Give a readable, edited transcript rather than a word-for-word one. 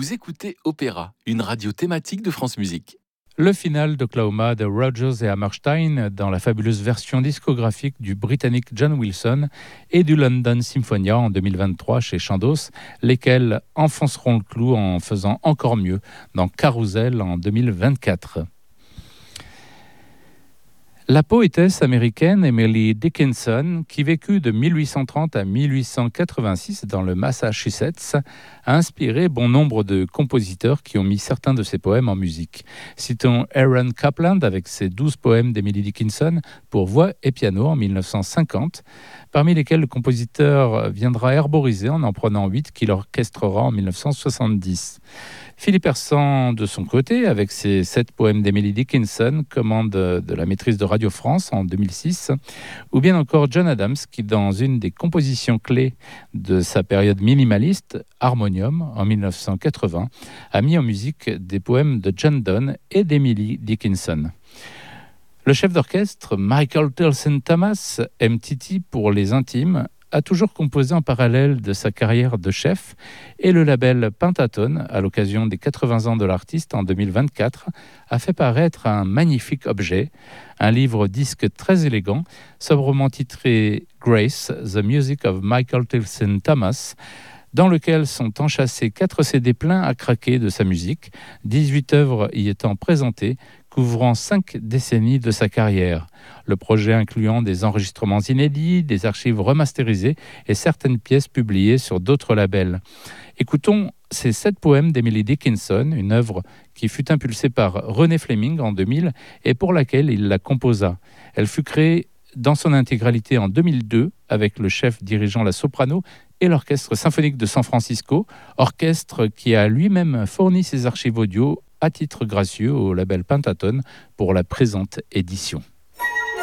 Vous écoutez Opéra, une radio thématique de France Musique. Le final d'Oklahoma de Rodgers et Hammerstein dans la fabuleuse version discographique du Britannique John Wilson et du London Symphonia en 2023 chez Chandos, lesquels enfonceront le clou en faisant encore mieux dans Carousel en 2024. La poétesse américaine Emily Dickinson, qui vécut de 1830 à 1886 dans le Massachusetts, a inspiré bon nombre de compositeurs qui ont mis certains de ses poèmes en musique. Citons Aaron Copland avec ses 12 poèmes d'Emily Dickinson pour voix et piano en 1950, parmi lesquels le compositeur viendra herboriser en prenant 8 qu'il orchestrera en 1970. Philippe Hersant, de son côté, avec ses 7 poèmes d'Emily Dickinson, commande de la maîtrise de Radio France en 2006, ou bien encore John Adams, qui, dans une des compositions clés de sa période minimaliste, Harmonium, en 1980, a mis en musique des poèmes de John Donne et d'Emily Dickinson. Le chef d'orchestre, Michael Tilson Thomas, MTT pour les intimes, a toujours composé en parallèle de sa carrière de chef, et le label Pentatone, à l'occasion des 80 ans de l'artiste en 2024, a fait paraître un magnifique objet, un livre-disque très élégant, sobrement titré Grace, The Music of Michael Tilson Thomas, dans lequel sont enchâssés 4 CD pleins à craquer de sa musique, 18 œuvres y étant présentées, couvrant 5 décennies de sa carrière. Le projet incluant des enregistrements inédits, des archives remasterisées et certaines pièces publiées sur d'autres labels. Écoutons ces 7 poèmes d'Emily Dickinson, une œuvre qui fut impulsée par René Fleming en 2000 et pour laquelle il la composa. Elle fut créée dans son intégralité en 2002 avec le chef dirigeant la soprano et l'Orchestre symphonique de San Francisco, orchestre qui a lui-même fourni ses archives audio à titre gracieux au label Pentatone pour la présente édition.